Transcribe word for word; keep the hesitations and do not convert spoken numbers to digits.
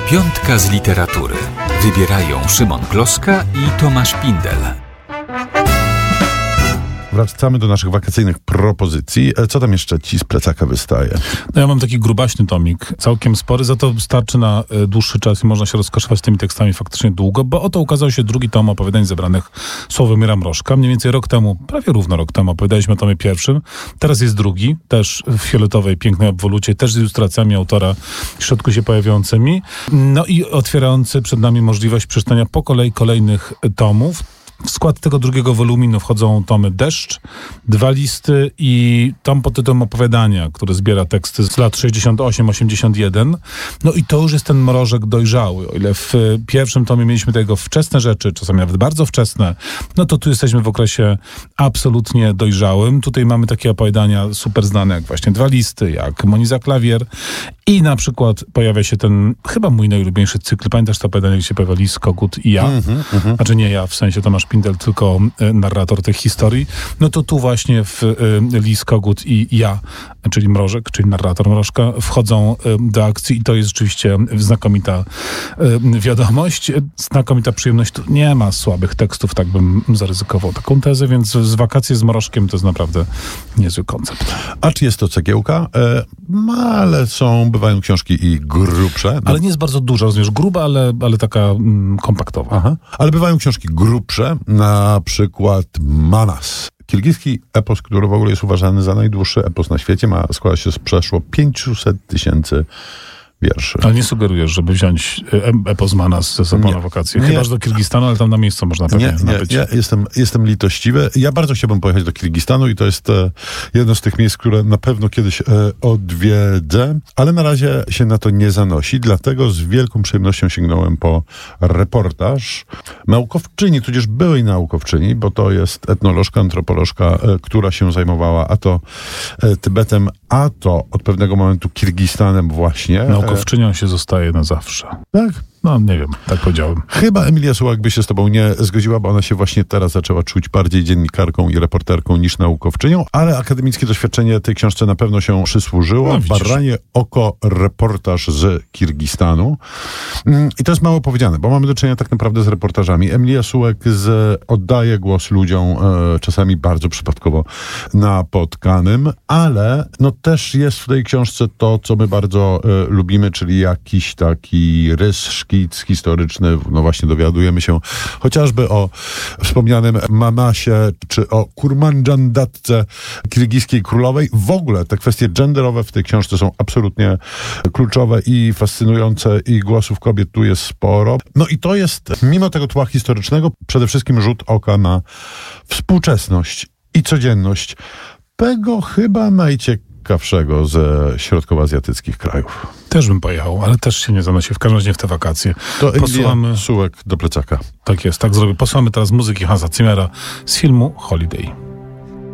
Piątka z literatury. Wybierają Szymon Kloska i Tomasz Pindel. Wracamy do naszych wakacyjnych propozycji. Co tam jeszcze ci z plecaka wystaje? No ja mam taki grubaśny tomik, całkiem spory, za to starczy na y, dłuższy czas i można się rozkoszować tymi tekstami faktycznie długo, bo oto ukazał się drugi tom opowiadań zebranych Sławomira Mrożka. Mniej więcej rok temu, prawie równo rok temu opowiadaliśmy o tomie pierwszym. Teraz jest drugi, też w fioletowej, pięknej obwolucie, też z ilustracjami autora w środku się pojawiającymi. No i otwierający przed nami możliwość przeczytania po kolei kolejnych tomów. W skład tego drugiego woluminu wchodzą tomy Deszcz, Dwa listy i tom pod tytułem Opowiadania, który zbiera teksty z lat sześćdziesiąt osiem osiemdziesiąt jeden. No i to już jest ten mrożek dojrzały. O ile w pierwszym tomie mieliśmy tego wczesne rzeczy, czasami nawet bardzo wczesne, no to tu jesteśmy w okresie absolutnie dojrzałym. Tutaj mamy takie opowiadania super znane, jak właśnie Dwa listy, jak Moniza Klawier i na przykład pojawia się ten, chyba mój najulubieńszy cykl. Pamiętasz to opowiadanie, gdzie się pojawia Lis, Kogut i ja? Mm-hmm, mm-hmm. Znaczy nie ja, w sensie Tomasz Pindel, tylko y, narrator tych historii. No to tu właśnie w y, Lis, Kogut i ja, czyli Mrożek, czyli narrator Mrożka, wchodzą y, do akcji i to jest rzeczywiście znakomita y, wiadomość, znakomita przyjemność. Tu nie ma słabych tekstów, tak bym zaryzykował taką tezę, więc z wakacje z Mrożkiem to jest naprawdę niezły koncept. A czy jest to cegiełka? E, ale są, bywają książki i grubsze. No. Ale nie jest bardzo duża, rozumiesz, gruba, ale, ale taka mm, kompaktowa. Aha. Ale bywają książki grubsze, na przykład Manas. Kirgiski epos, który w ogóle jest uważany za najdłuższy epos na świecie, ma składa się z przeszło pięćset tysięcy wierszy. Ale nie sugerujesz, żeby wziąć epos Manas ze sobą na wakacje. Chyba, że do Kirgistanu, ale tam na miejscu można pewnie nie, nie, nabyć. Ja jestem, jestem litościwy. Ja bardzo chciałbym pojechać do Kirgistanu i to jest e, jedno z tych miejsc, które na pewno kiedyś e, odwiedzę, ale na razie się na to nie zanosi, dlatego z wielką przyjemnością sięgnąłem po reportaż naukowczyni, tudzież byłej naukowczyni, bo to jest etnolożka, antropolożka, e, która się zajmowała a to e, Tybetem, a to od pewnego momentu Kirgistanem właśnie. Naukowczynią się zostaje na zawsze. Tak? No, nie wiem, tak powiedziałem. Chyba Emilia Sułak by się z tobą nie zgodziła, bo ona się właśnie teraz zaczęła czuć bardziej dziennikarką i reporterką niż naukowczynią, ale akademickie doświadczenie tej książce na pewno się przysłużyło. No, Baranie oko, reportaż z Kirgistanu. I to jest mało powiedziane, bo mamy do czynienia tak naprawdę z reportażami. Emilia Sułak z, oddaje głos ludziom, e, czasami bardzo przypadkowo napotkanym, ale no też jest w tej książce to, co my bardzo e, lubimy, czyli jakiś taki rys, szkic historyczny. No właśnie dowiadujemy się chociażby o wspomnianym Manasie, czy o Kurmandżandatce kirgiskiej królowej. W ogóle te kwestie genderowe w tej książce są absolutnie kluczowe i fascynujące i głosów kobiet tu jest sporo. No i to jest, mimo tego tła historycznego, przede wszystkim rzut oka na współczesność i codzienność tego chyba najciekawszego ze środkowoazjatyckich krajów. Też bym pojechał, ale też się nie zanosi. W każdym razie w te wakacje. To Emilia Sułak do plecaka. Tak jest, tak zrobię. Posłamy teraz muzyki Hansa Zimmera z filmu Holiday.